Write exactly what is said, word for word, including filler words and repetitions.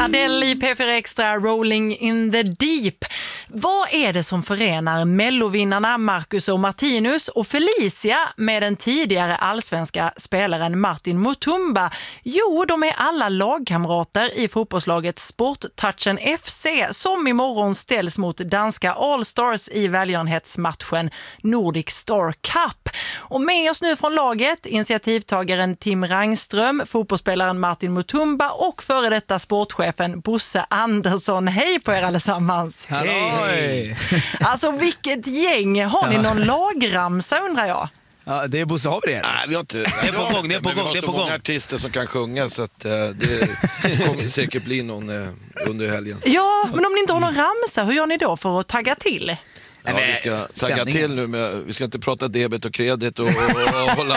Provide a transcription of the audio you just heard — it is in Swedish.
Adele i P fyra Extra, Rolling in the Deep. Vad är det som förenar mellovinnarna Marcus och Martinus och Felicia med den tidigare allsvenska spelaren Martin Mutumba? Jo, de är alla lagkamrater i fotbollslaget Sporttouchen F C som imorgon ställs mot danska All Stars i välgörenhetsmatchen Nordic Star Cup. Och med oss nu från laget, initiativtagaren Tim Rangström, fotbollsspelaren Martin Mutumba och före detta sportchefen Bosse Andersson. Hej på er allesammans! Hej! Alltså vilket gäng! Har ni någon lagramsa undrar jag? Ja, det är Bosse, har vi det? Nej, vi har inte. Det är på gång, det är på gång, det är på gång. Många artister som kan sjunga så att uh, det kommer säkert bli någon uh, under helgen. Ja, men om ni inte har någon ramsa, hur gör ni då för att tagga till? Ja, vi ska tagga till nu, med, vi ska inte prata debet och kredit och, och, och hålla